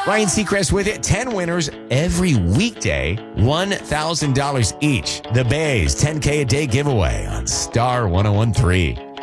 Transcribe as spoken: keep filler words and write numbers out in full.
Ryan Seacrest with it. ten winners every weekday, one thousand dollars each. The Bays ten K a day giveaway on Star ten thirteen.